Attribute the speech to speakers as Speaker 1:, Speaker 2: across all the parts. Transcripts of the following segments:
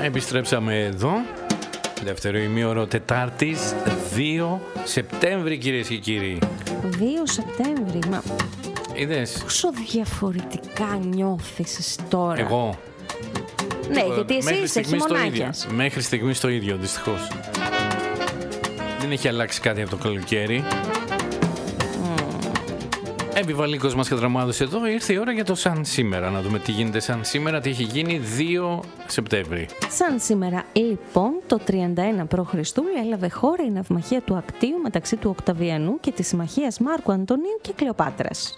Speaker 1: Επιστρέψαμε εδώ. Δεύτερο ημίωρο Τετάρτης 2 Σεπτέμβρη, κυρίες και κύριοι.
Speaker 2: 2 Σεπτέμβρη, μα
Speaker 1: είδες
Speaker 2: πόσο διαφορετικά νιώθεις εσύ τώρα?
Speaker 1: εγώ?
Speaker 2: Ναι, γιατί εσύ είσαι χειμωνάκιας.
Speaker 1: Μέχρι στιγμής το ίδιο, δυστυχώς. Δεν έχει αλλάξει κάτι από το καλοκαίρι. Επιβαλίκος μας κατραμάδωσε εδώ. Ήρθε η ώρα για το σαν σήμερα. Να δούμε τι γίνεται σαν σήμερα, τι έχει γίνει 2 Σεπτέμβρη.
Speaker 2: Σαν σήμερα, λοιπόν, το 31 π.Χ. έλαβε χώρα η ναυμαχία του Ακτίου μεταξύ του Οκταβιανού και της συμμαχίας Μάρκου Αντωνίου και Κλεοπάτρας.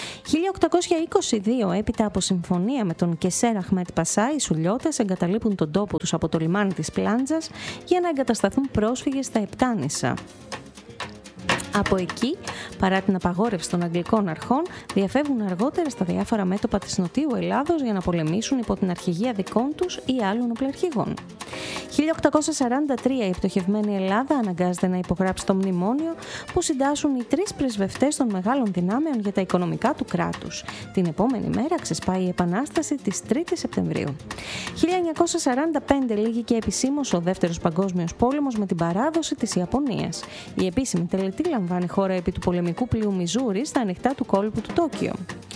Speaker 2: 1822, έπειτα από συμφωνία με τον Κεσέρ Αχμέτ Πασά, οι Σουλιώτες εγκαταλείπουν τον τόπο τους από το λιμάνι της Πλάντζας για να εγκατασταθούν πρόσφυγες στα Επτάνησα. Από εκεί, παρά την απαγόρευση των Αγγλικών αρχών, διαφεύγουν αργότερα στα διάφορα μέτωπα της Νοτιού Ελλάδος για να πολεμήσουν υπό την αρχηγία δικών τους ή άλλων οπλαρχηγών. 1843, η πτωχευμένη Ελλάδα αναγκάζεται να υπογράψει το μνημόνιο που συντάσσουν οι 3 πρεσβευτές των μεγάλων δυνάμεων για τα οικονομικά του κράτους. Την επόμενη μέρα ξεσπάει η Επανάσταση της 3ης Σεπτεμβρίου. 1945, λήγει και επισήμως ο Δεύτερος Παγκόσμιος Πόλεμος με την παράδοση της Ιαπωνίας. Η επίσημη τελετή λαμβάνει χώρα επί του πολεμικού πλοίου Μιζούρι στα ανοιχτά του κόλπου του Τόκιο.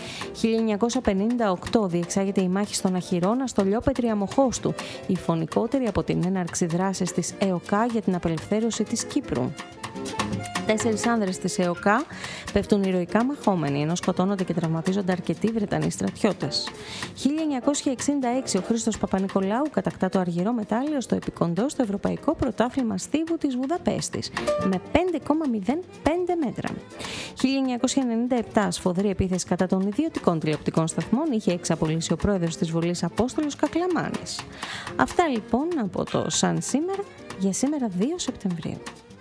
Speaker 2: 1958, διεξάγεται η μάχη στον Αχυρώνα στο Λιόπετρι Αμοχώστου, η φωνικότερη από την έναρξη δράσης της ΕΟΚΑ για την απελευθέρωση της Κύπρου. 4 άνδρες της ΕΟΚΑ πέφτουν ηρωικά μαχόμενοι, ενώ σκοτώνονται και τραυματίζονται αρκετοί Βρετανοί στρατιώτες. 1966, ο Χρήστος Παπα-Νικολάου κατακτά το αργυρό μετάλλιο στο επικοντό στο Ευρωπαϊκό Πρωτάθλημα Στίβου της Βουδαπέστης με 5,05 μέτρα. 1997, σφοδρή επίθεση κατά των ιδιωτικών τηλεοπτικών σταθμών είχε εξαπολύσει ο πρόεδρος της Βουλής Απόστολος Κακλαμάνης. Αυτά λοιπόν από το σαν σήμερα για σήμερα 2 Σεπτεμβρίου.